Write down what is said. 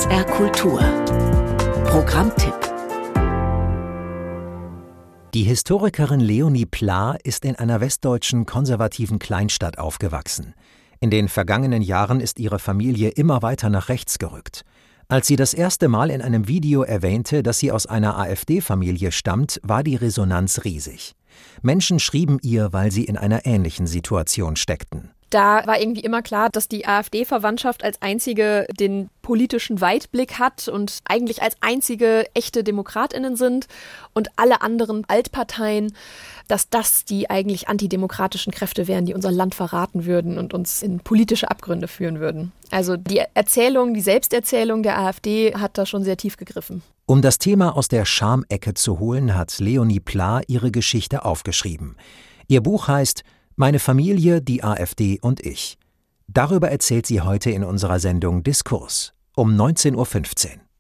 SR Kultur. Programmtipp. Die Historikerin Leonie Pla ist in einer westdeutschen konservativen Kleinstadt aufgewachsen. In den vergangenen Jahren ist ihre Familie immer weiter nach rechts gerückt. Als sie das erste Mal in einem Video erwähnte, dass sie aus einer AfD-Familie stammt, war die Resonanz riesig. Menschen schrieben ihr, weil sie in einer ähnlichen Situation steckten. Da war irgendwie immer klar, dass die AfD-Verwandtschaft als einzige den politischen Weitblick hat und eigentlich als einzige echte DemokratInnen sind und alle anderen Altparteien, dass das die eigentlich antidemokratischen Kräfte wären, die unser Land verraten würden und uns in politische Abgründe führen würden. Also die Selbsterzählung der AfD hat da schon sehr tief gegriffen. Um das Thema aus der Schamecke zu holen, hat Leonie Pla ihre Geschichte aufgeschrieben. Ihr Buch heißt »Meine Familie, die AfD und ich«. Darüber erzählt sie heute in unserer Sendung Diskurs um 19:15 Uhr.